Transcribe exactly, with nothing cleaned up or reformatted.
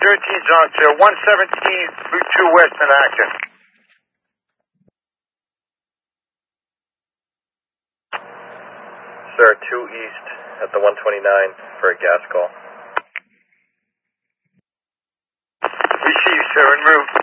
thirteen's on to one seventeen, Route two West in Acton. Sir, two East at the one twenty-nine for a gas call. Receive, sir, en route.